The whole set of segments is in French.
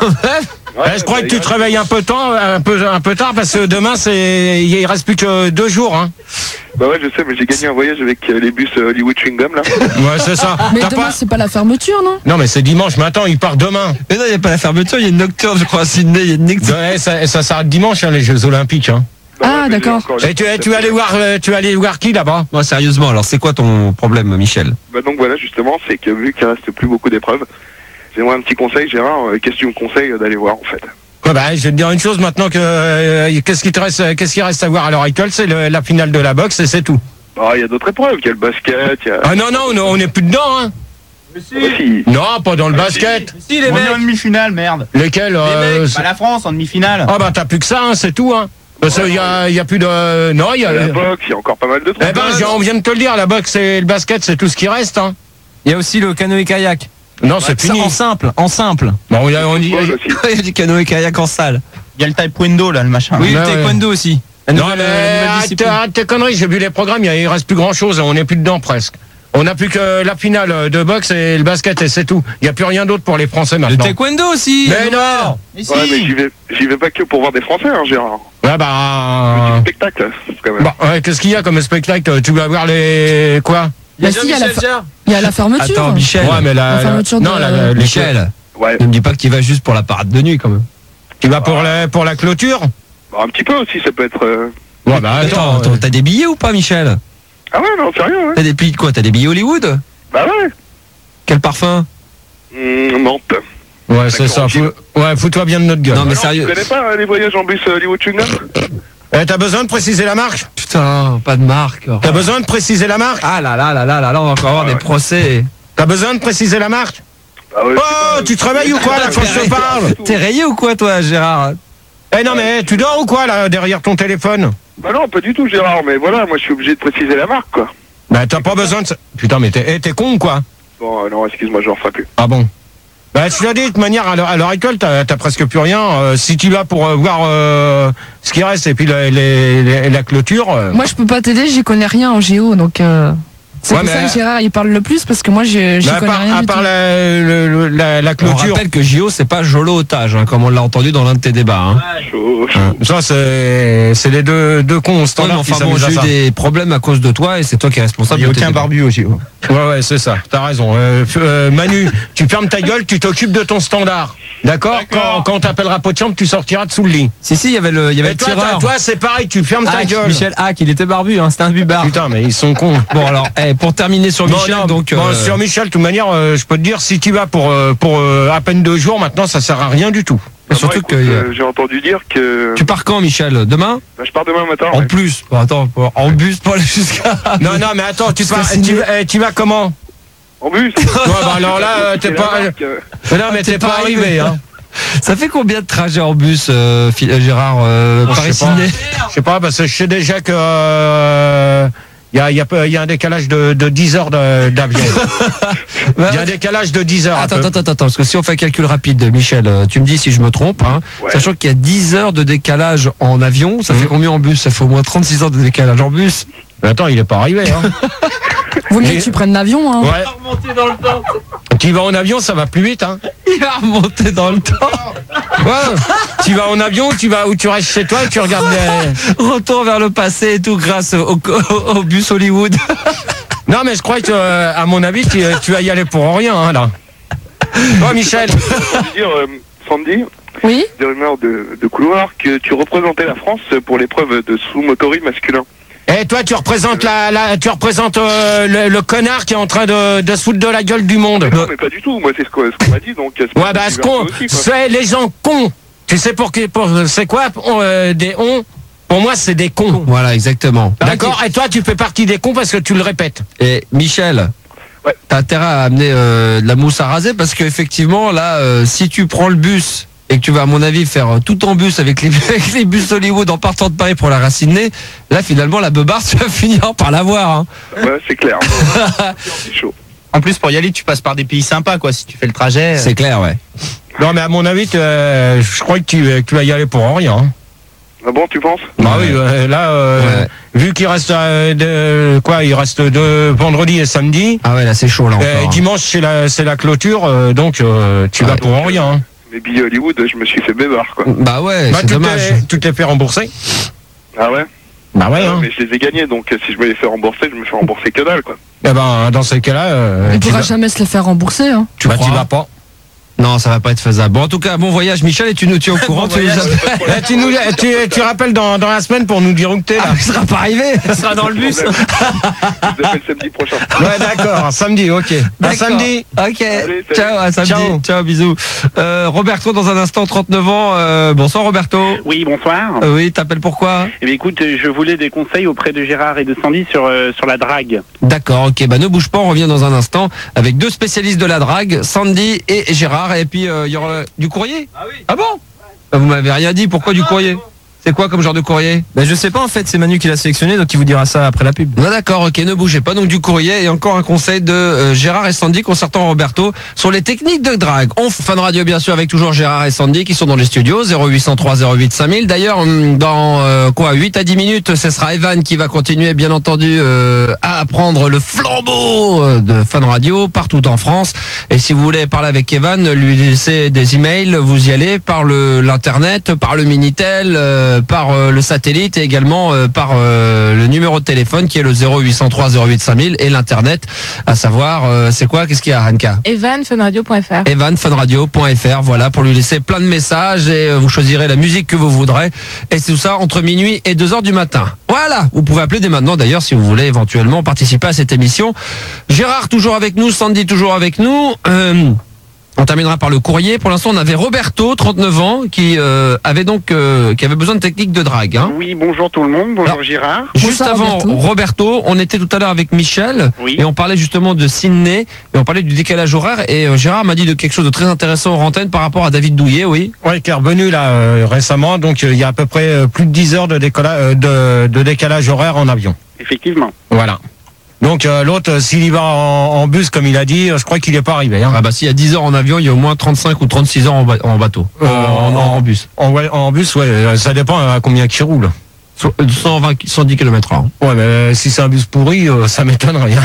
Je crois que tu te réveilles un peu tard parce que demain il reste plus que 2 jours. Hein. Bah ouais, je sais, mais j'ai gagné un voyage avec les bus Hollywood Chewing Gum là. Ouais, c'est ça. Mais demain, c'est pas la fermeture, non? Non, mais c'est dimanche. Mais attends, il part demain. Mais non, il n'y a pas la fermeture, il y a une nocturne, je crois, à Sydney. Il y a une Ouais, ça s'arrête dimanche, hein, les Jeux Olympiques. Hein. Ah, d'accord. Et tu vas aller voir qui là-bas? Non, sérieusement, alors c'est quoi ton problème, Michel? Bah donc voilà, justement, c'est que vu qu'il reste plus beaucoup d'épreuves, j'aimerais un petit conseil, Gérard. Qu'est-ce que tu me conseilles d'aller voir en fait? Ouais, bah, je vais te dire une chose maintenant que qu'est-ce qui reste à voir à l'heure actuelle, c'est la finale de la boxe et c'est tout. Ah, il y a d'autres épreuves, il y a le basket, il y a... Ah non, on est plus dedans, hein. Si. Non, pas dans le basket. Si, les mecs. On est en demi-finale, merde. Lesquels Les mecs, la France en demi-finale. Ah bah t'as plus que ça, hein, c'est tout, hein. Parce qu'il y a plus de... Non, il y a... La boxe, il y a encore pas mal de trucs. Eh ben, on vient de te le dire, la boxe et le basket, c'est tout ce qui reste, hein. Il y a aussi le canoë-kayak. Non, c'est fini. En simple. Bon, on dit... Il y a du canoë-kayak en salle. Il y a le taekwondo, là, le machin. Oui, Ouais, le taekwondo aussi. Non, mais arrête tes conneries, j'ai vu les programmes, il reste plus grand chose, on est plus dedans presque. On n'a plus que la finale de boxe et le basket et c'est tout. Il n'y a plus rien d'autre pour les Français Le maintenant. taekwondo aussi. Mais non. Ouais, mais j'y vais pas que pour voir des Français, hein, Gérard. Ouais, bah... Spectacle, quand même. Bah, ouais, qu'est-ce qu'il y a comme spectacle? Tu vas voir les... Quoi? Bah si, il y a la fermeture. Attends, Michel. Ouais, mais La fermeture non, de... Michel, Ouais. ne me dis pas que tu vas juste pour la parade de nuit, quand même. Tu vas pour la clôture? Bah, un petit peu aussi, ça peut être... Ouais, bah Attends, t'as des billets ou pas, Michel? Ah ouais, non, sérieux, ouais. T'as des billets de quoi? T'as des billets Hollywood? Bah ouais. Quel parfum? Nantes. Ouais, c'est ça. Fous-toi bien de notre gueule. Non, mais Tu sérieux. connais pas les voyages en bus Hollywood Chewing Gum? T'as besoin de préciser la marque? Putain, pas de marque. T'as besoin de préciser la marque? Ah là, on va encore avoir des procès. T'as besoin de préciser la marque? Ah ouais, Oh, tu te réveilles ou quoi là quand je te parle? T'es rayé ou quoi, toi, Gérard? Eh non, mais tu dors ou quoi là derrière ton téléphone? Bah non, pas du tout, Gérard, mais voilà, moi je suis obligé de préciser la marque, quoi. Bah t'as pas besoin de ça. Putain, mais t'es con ou quoi? Bon, non, excuse-moi, je ne referai plus. Ah bon? Bah tu l'as dit, de toute manière, à l'heure actuelle, t'as presque plus rien. Si tu vas pour voir ce qui reste et puis la clôture... Moi, je peux pas t'aider, j'y connais rien en géo, donc... C'est pour ça que Gérard, il parle le plus, parce que moi, j'y connais rien du tout. À part la On clôture... rappelle que JO, c'est pas Jolo otage, hein, comme on l'a entendu dans l'un de tes débats. Hein. Chaud. Ça, c'est les deux cons standards qui enfin bon, s'amusent à j'ai eu ça. des problèmes à cause de toi et c'est toi qui es responsable. Il n'y a de tes aucun débats. barbu au JO. Ouais, c'est ça, t'as raison. Manu, tu fermes ta gueule, tu t'occupes de ton standard. D'accord. Quand on t'appellera Potiamp, tu sortiras de sous le lit. Si, il y avait le Et tireur. toi, c'est pareil, tu fermes ta gueule. Michel Hack, il était barbu, hein, c'était un bubard. Putain, mais ils sont cons. Bon alors, pour terminer sur Michel, donc. Sur Michel, de toute manière, je peux te dire, si tu vas pour à peine 2 jours, maintenant, ça sert à rien du tout. Surtout Écoute, que. j'ai entendu dire que... Tu pars quand, Michel? Demain? Bah, je pars demain matin. En ouais. plus. Bon, attends, en bus pour aller jusqu'à. Non, mais attends, tu vas comment? En bus. Ouais, bah alors là, t'es C'est pas... la marque, Non, mais t'es pas arrivé, hein. Ça fait combien de trajets en bus, Gérard, Paris-Sydney? Je sais pas, parce que je sais déjà que... Il y a un décalage de 10 heures d'avion. Il y a un décalage de 10 heures. Attends, parce que si on fait un calcul rapide, Michel, tu me dis si je me trompe, hein, Ouais. sachant qu'il y a 10 heures de décalage en avion, ça fait combien en bus? Ça fait au moins 36 heures de décalage en bus. Mais attends, il est pas arrivé, hein. Vaut mieux que tu prennes l'avion, hein. Ouais. Tu vas en avion, ça va plus vite, hein. Il va remonter dans le temps. Ouais. Tu vas en avion, ou tu restes chez toi et tu regardes les... Retour vers le passé et tout grâce au bus Hollywood. Non, mais je crois que, à mon avis, tu vas y aller pour rien, hein, là. Toi, Michel. Je veux dire, Sandy, Oui. des rumeurs de couloir, que tu représentais la France pour l'épreuve de sous-motori masculin. Et toi, tu représentes le connard qui est en train de se foutre de la gueule du monde. Non, mais pas du tout, moi c'est ce qu'on m'a dit, donc... Ouais, bah, c'est les gens cons. Tu sais c'est quoi, des on? Pour moi, c'est des cons. Voilà, exactement. D'accord? Et toi, tu fais partie des cons parce que tu le répètes. Et Michel, Ouais. t'as intérêt à amener de la mousse à raser parce qu'effectivement, là, si tu prends le bus et que tu vas, à mon avis, faire tout en bus avec les bus Hollywood en partant de Paris pour la Racine, là, finalement, la beubare, tu vas finir par l'avoir. Hein. Ouais, c'est clair. C'est chaud. En plus, pour y aller, tu passes par des pays sympas, quoi, si tu fais le trajet. C'est clair, ouais. Non, mais à mon avis, je crois que tu vas y aller pour rien. Hein. Ah bon, tu penses? Bah oui, là, vu qu'il reste il reste vendredi et samedi. Ah ouais, là, c'est chaud, là, encore. Dimanche, c'est la clôture, donc tu vas pour rien. Hein. mes billets Hollywood, je me suis fait bébard, quoi. Bah ouais, c'est dommage. Tu t'es fait rembourser? Ah ouais? Bah ouais, hein. Mais je les ai gagnés, donc si je me les fais rembourser, je me fais rembourser que dalle, quoi. Eh ben, dans ces cas-là, il pourra jamais se les faire rembourser. Hein. Tu vas pas. Non, ça va pas être faisable. Bon, en tout cas, bon voyage, Michel, et tu nous tiens au courant. tu rappelles dans la semaine pour nous dire où t'es là. Il sera pas arrivé. Il sera dans le bus. Je vous appelle samedi prochain. Ouais, d'accord. Samedi, ok. Samedi. Ok. Allez, ciao, à samedi. Ciao, bisous. Roberto, dans un instant, 39 ans. Bonsoir, Roberto. Oui, bonsoir. Oui, t'appelles pourquoi? Eh bien, écoute, je voulais des conseils auprès de Gérard et de Sandy sur la drague. D'accord, ok. Bah, ne bouge pas, on revient dans un instant avec deux spécialistes de la drague, Sandy et Gérard. Et puis il y aura du courrier. Ah oui. Ah bon? Bah, vous m'avez rien dit, pourquoi du courrier? C'est quoi comme genre de courrier? Je sais pas en fait, c'est Manu qui l'a sélectionné, donc il vous dira ça après la pub. Ah, d'accord, ok, ne bougez pas. Donc du courrier et encore un conseil de Gérard et Sandy concernant Roberto sur les techniques de drague. On Fun Radio bien sûr avec toujours Gérard et Sandy qui sont dans les studios 0803 08 5000. D'ailleurs dans 8 à 10 minutes, ce sera Evan qui va continuer bien entendu à prendre le flambeau de Fun Radio partout en France. Et si vous voulez parler avec Evan, lui laisser des emails, vous y allez par l'internet, par le Minitel, par le satellite et également par le numéro de téléphone qui est le 0803 08 5000 et l'internet, à savoir c'est quoi, qu'est-ce qu'il y a, Hanka? evanfunradio.fr. evanfunradio.fr, voilà, pour lui laisser plein de messages et vous choisirez la musique que vous voudrez et c'est tout ça entre minuit et 2h du matin. Voilà, vous pouvez appeler dès maintenant d'ailleurs si vous voulez éventuellement participer à cette émission. Gérard toujours avec nous, Sandy toujours avec nous. On terminera par le courrier. Pour l'instant, on avait Roberto, 39 ans, qui avait besoin de techniques de drague. Hein. Oui, bonjour tout le monde, bonjour Gérard. Juste avant Roberto, on était tout à l'heure avec Michel et on parlait justement de Sydney et on parlait du décalage horaire et Gérard m'a dit de quelque chose de très intéressant en antenne par rapport à David Douillet, oui. Oui, qui est revenu là récemment, donc il y a à peu près plus de 10 heures de décalage horaire en avion. Effectivement. Voilà. Donc l'autre, s'il y va en bus, comme il a dit, je crois qu'il n'est pas arrivé. Hein. Ah bah s'il y a 10 heures en avion, il y a au moins 35 ou 36 heures en bateau. En bus. En bus, ouais, ça dépend à combien qu'il roule. 110 km/h. Ouais, mais si c'est un bus pourri, ça m'étonne rien.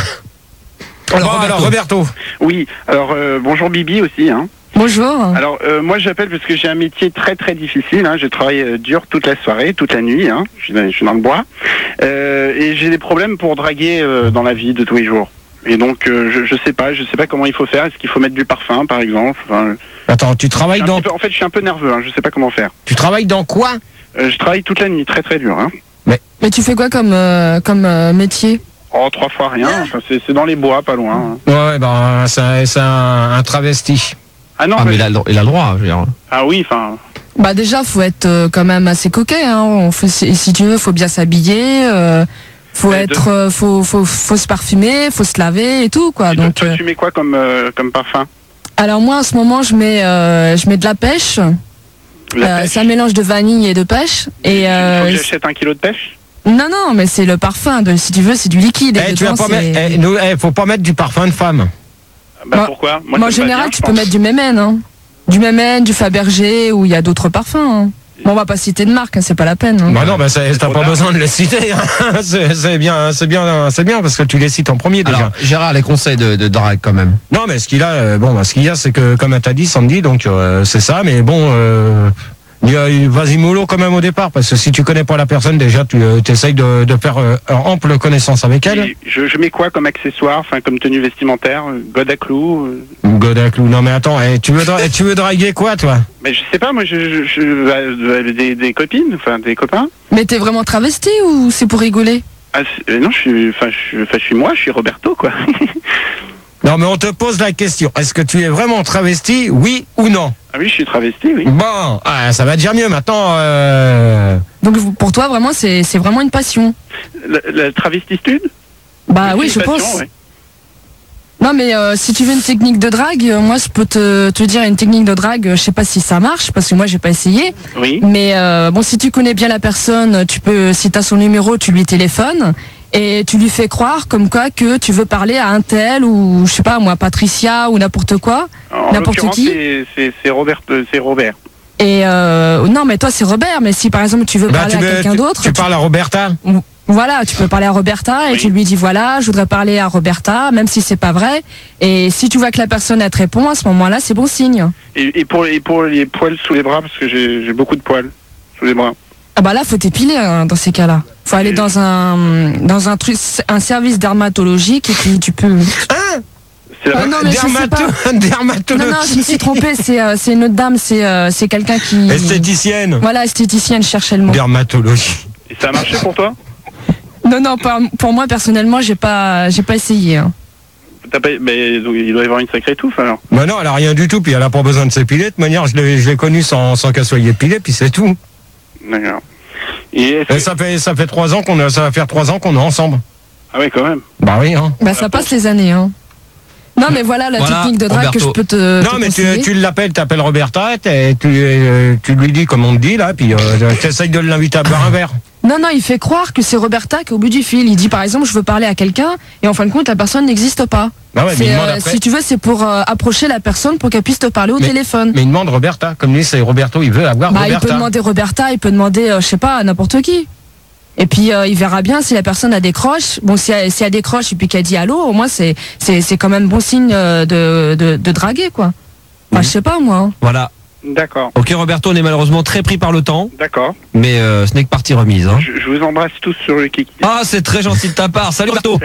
Alors Roberto. Oui, alors bonjour Bibi aussi. Hein. Bonjour. Alors moi j'appelle parce que j'ai un métier très très difficile. Hein. Je travaille dur toute la soirée, toute la nuit. Hein. Je suis dans le bois et j'ai des problèmes pour draguer dans la vie de tous les jours. Et donc je sais pas comment il faut faire. Est-ce qu'il faut mettre du parfum par exemple? Attends, tu travailles dans... En fait je suis un peu nerveux. Hein. Je sais pas comment faire. Tu travailles dans quoi? Je travaille toute la nuit, très très dur. Hein. Mais tu fais quoi comme métier? Oh, 3 fois rien. Enfin, c'est dans les bois, pas loin. Hein. Ouais, ben c'est un travesti. Ah non, mais il a le droit, je veux dire. Ah oui, enfin... Bah déjà, faut être quand même assez coquet. Hein. Si tu veux, faut bien s'habiller. Faut se parfumer, faut se laver et tout, quoi. Donc toi, tu mets quoi comme parfum? Alors moi, en ce moment, je mets de la pêche. C'est un mélange de vanille et de pêche. Et faut que j'achète 1 kilo de pêche? Non, mais c'est le parfum. Si tu veux, c'est du liquide. Faut pas mettre du parfum de femme. Bah pourquoi? Moi en général, tu peux mettre du Mémène. Hein. Du Mémène, du Fabergé, ou il y a d'autres parfums. Hein. Bon, on va pas citer de marque, hein, c'est pas la peine. Hein. Bah non, t'as pas besoin de les citer. Hein. C'est bien, parce que tu les cites en premier déjà. Alors, Gérard, les conseils de drague quand même. Non, mais ce qu'il y a, c'est que comme t'as dit, Sandy, donc c'est ça. Mais bon, vas-y mollo quand même au départ, parce que si tu connais pas la personne, déjà tu essayes de faire ample connaissance avec elle. Je mets quoi comme accessoire, enfin comme tenue vestimentaire, god à clous? God à clous. Non mais attends, tu veux draguer quoi toi? Mais je sais pas, moi des copines, enfin des copains. Mais t'es vraiment travesti ou c'est pour rigoler? Non, je suis Roberto quoi. Non mais on te pose la question, est-ce que tu es vraiment travesti, oui ou non? Ah oui, je suis travesti, oui. Bon, ça va déjà mieux maintenant. Donc pour toi vraiment c'est vraiment une passion? La travestitude? Bah oui, je pense. Ouais. Non mais si tu veux une technique de drague, moi je peux te dire une technique de drague, je sais pas si ça marche parce que moi j'ai pas essayé. Oui. Mais bon, si tu connais bien la personne, tu peux, si t'as son numéro, tu lui téléphones et tu lui fais croire comme quoi que tu veux parler à un tel ou je sais pas moi, Patricia ou n'importe quoi, n'importe qui. C'est Robert. Et non mais toi c'est Robert, mais si par exemple tu veux parler à quelqu'un d'autre, tu parles à Roberta? Voilà, tu peux parler à Roberta et Oui. tu lui dis voilà, je voudrais parler à Roberta, même si c'est pas vrai. Et si tu vois que la personne elle te répond, à ce moment-là, c'est bon signe. Et pour les poils sous les bras, parce que j'ai beaucoup de poils sous les bras. Ah bah là, faut t'épiler hein, dans ces cas-là. Faut aller dans un truc, un service dermatologique et puis tu peux. C'est la Ah non, mais je sais pas. Dermatologue. Non, je me suis trompée. C'est une autre dame. C'est quelqu'un qui. Esthéticienne. Voilà, esthéticienne. Je cherchais le mot. Dermatologie. Et ça a marché pour toi? Non, pour moi personnellement, j'ai pas essayé. Hein. Mais donc, il doit y avoir une sacrée touffe alors. Bah non, elle a rien du tout, puis elle a pas besoin de s'épiler. De toute manière, je l'ai connue sans qu'elle soit épilée, puis c'est tout. D'accord. Et Et ça va faire 3 ans qu'on est ensemble. Ah ouais, quand même. Bah oui, hein. Bah ça passe les années. Hein. Non, mais voilà la Voilà, technique de drague Roberto. que je peux te. Non, te mais conseiller. tu l'appelles, t'appelles Roberta, tu lui dis comme on te dit là, puis t'essayes de l'inviter à boire un verre. Non, il fait croire que c'est Roberta qui est au bout du fil. Il dit par exemple, je veux parler à quelqu'un, et en fin de compte, la personne n'existe pas. Bah ouais, mais il demande après. Si tu veux, c'est pour approcher la personne pour qu'elle puisse te parler au téléphone. Mais il demande Roberta, comme lui c'est Roberto, il veut avoir Bah, il Roberta. peut demander Roberta, il peut demander, je sais pas, n'importe qui. Et puis il verra bien si la personne a décroche. Bon, si elle décroche et puis qu'elle dit allô, au moins c'est quand même bon signe de draguer quoi. Enfin, je sais pas moi. Hein. Voilà. D'accord, Ok Roberto, on est malheureusement très pris par le temps, d'accord. mais ce n'est que partie remise. Hein. Je vous embrasse tous sur le kiki. Ah, c'est très gentil de ta part. Salut Roberto.